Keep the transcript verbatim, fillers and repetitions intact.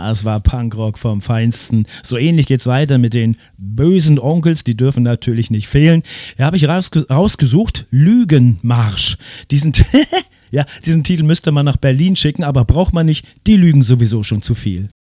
Das war Punkrock vom Feinsten. So ähnlich geht's weiter mit den bösen Onkels, die dürfen natürlich nicht fehlen. Ja, habe ich rausge- rausgesucht, Lügenmarsch. Diesen, ja, diesen Titel müsste man nach Berlin schicken, aber braucht man nicht, die lügen sowieso schon zu viel.